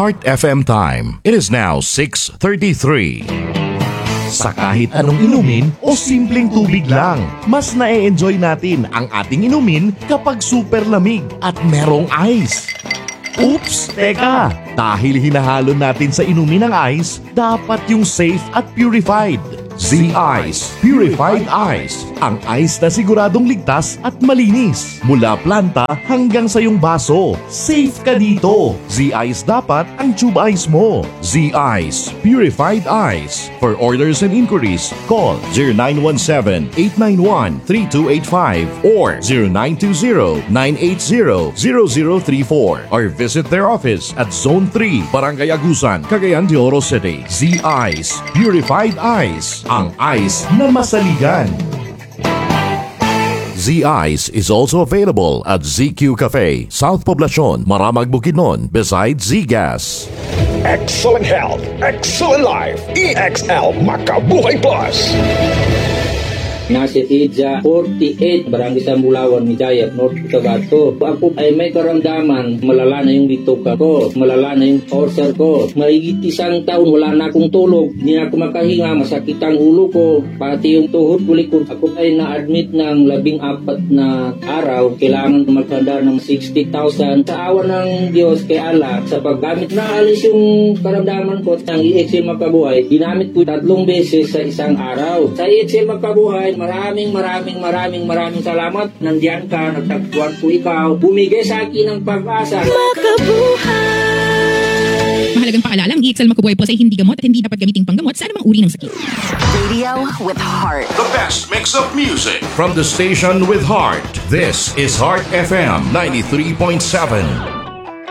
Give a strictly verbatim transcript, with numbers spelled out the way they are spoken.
Heart F M time. It is now six thirty-three. Sa kahit anong inumin o simpleng tubig lang, mas na-e-enjoy natin ang ating inumin kapag super lamig at merong ice. Oops! Teka! Dahil hinahalo natin sa inumin ng ice, dapat yung safe at purified. Z-Ice Purified Ice. Ang ice na siguradong ligtas at malinis. Mula planta hanggang sa iyong baso. Safe ka dito. Z-Ice dapat ang tube ice mo. Z-Ice Purified Ice. For orders and inquiries, call zero nine one seven, eight nine one, three two eight five or zero nine two zero, nine eight zero, zero zero three four or visit their office at Zone three, Barangay Agusan, Cagayan de Oro City. Z-Ice Purified Ice. Ang ice na masaligan. Z-Ice is also available at Z Q Cafe, South Poblacion, Maramag, Bukidnon, beside Z-Gas. Excellent health, excellent life. E X L Makabuhay Plus. Nasa Edja forty-eight, Barangay Sambulawan, Midayat, North Cotabato. Ako ay may karamdaman, malala na yung bituka ko, malala na yung ulcer ko. Mahigit isang taon, wala na akong tulog, hindi na ako makahinga, masakit ang ulo ko, pati yung tuhod ko likod. Ako ay na-admit ng labing apat na araw, kailangan maghanda ng sixty thousand. Sa awa ng Diyos kay Allah, sa paggamit na alis yung karamdaman ko ng E X L Makabuhay, ginamit ko tatlong beses sa isang araw. Sa E X L Makabuhay, maraming maraming maraming maraming salamat. Nandiyan ka, nagtagpuan ko ikaw. Bumigay sa akin ng pag-asa. Makabuhay! Mahalagang paalala, ang E X L Makabuhay po ay hindi gamot at hindi dapat gamiting panggamot sa anumang uri ng sakit. Radio with heart. The best mix of music from the station with heart. This is Heart F M ninety-three point seven.